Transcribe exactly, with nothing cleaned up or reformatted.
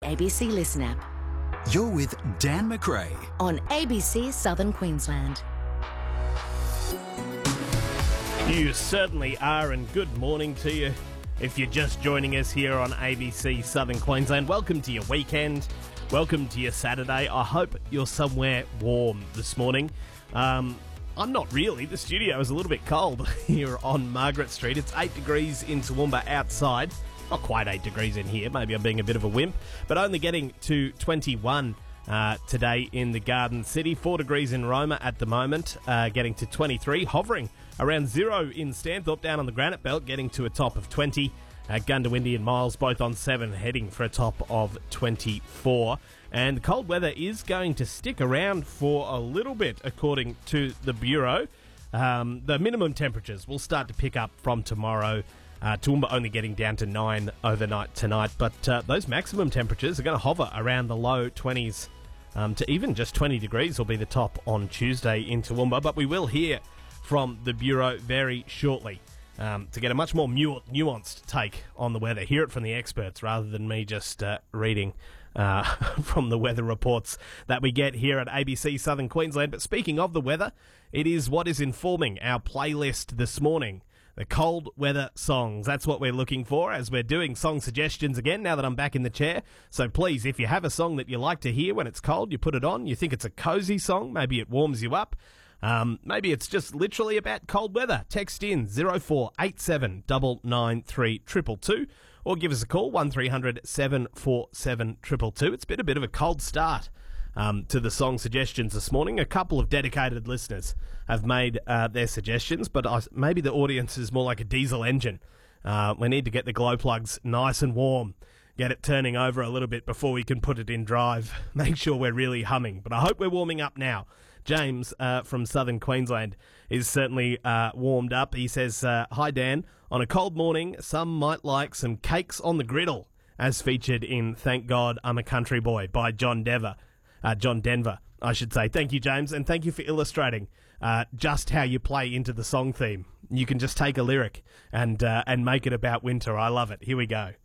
A B C Listen app. You're with Dan McRae on A B C Southern Queensland. You certainly are, and good morning to you. If you're just joining us here on A B C Southern Queensland, welcome to your weekend. Welcome to your Saturday. I hope you're somewhere warm this morning. Um, I'm not really. The studio is a little bit cold here on Margaret Street. It's eight degrees in Toowoomba outside. Not quite eight degrees in here. Maybe I'm being a bit of a wimp. But only getting to twenty-one uh, today in the Garden City. Four degrees in Roma at the moment. Uh, getting to twenty-three. Hovering around zero in Stanthorpe down on the Granite Belt. Getting to a top of twenty. Uh, Gundawindi and Miles both on seven, heading for a top of twenty-four. And the cold weather is going to stick around for a little bit, according to the Bureau. Um, the minimum temperatures will start to pick up from tomorrow. Uh, Toowoomba only getting down to nine overnight tonight, but uh, those maximum temperatures are going to hover around the low twenties um, to even just twenty degrees will be the top on Tuesday in Toowoomba. But we will hear from the Bureau very shortly um, to get a much more nu- nuanced take on the weather. Hear it from the experts rather than me just uh, reading uh, from the weather reports that we get here at A B C Southern Queensland. But speaking of the weather, it is what is informing our playlist this morning. The cold weather songs. That's what we're looking for as we're doing song suggestions again now that I'm back in the chair. So please, if you have a song that you like to hear when it's cold, you put it on. You think it's a cozy song. Maybe it warms you up. Um, maybe it's just literally about cold weather. Text in zero four eight seven nine nine three two two two or give us a call one three hundred seven four seven two two two. It's been a bit of a cold start Um, to the song suggestions this morning. A couple of dedicated listeners have made uh, their suggestions, but I, maybe the audience is more like a diesel engine. Uh, we need to get the glow plugs nice and warm, get it turning over a little bit before we can put it in drive, make sure we're really humming. But I hope we're warming up now. James uh, from Southern Queensland is certainly uh, warmed up. He says, uh, hi Dan, on a cold morning, some might like some cakes on the griddle, as featured in Thank God I'm a Country Boy by John Denver. Uh, John Denver, I should say. Thank you, James, and thank you for illustrating uh, just how you play into the song theme. You can just take a lyric and uh, and make it about winter. I love it. Here we go.